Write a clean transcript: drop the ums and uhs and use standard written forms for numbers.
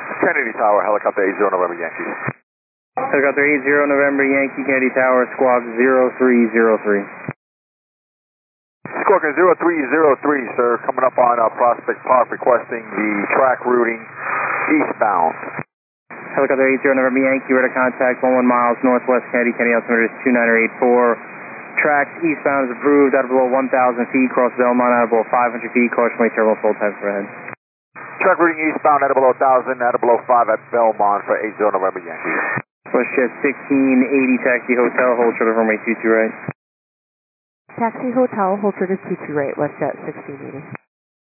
Kennedy Tower, helicopter 80 November Yankee. Helicopter 80 November Yankee, Kennedy Tower, squawk 0303. Squawk 0303, sir, coming up on Prospect Park, requesting the track routing eastbound. Helicopter 80 November Yankee, radar contact 11 miles northwest Kennedy, Kennedy altimeter is 2984. Track eastbound is approved, out of below 1,000 feet, cross Belmont, out of below 500 feet, cautionary turbo full time for ahead. Track routing eastbound, out of below 1,000, out of below 5 at Belmont for 80 November Yankee. WestJet 1680, taxi hotel, hold short of runway 22 right. Taxi Hotel, hold short of 22 right, WestJet 1680.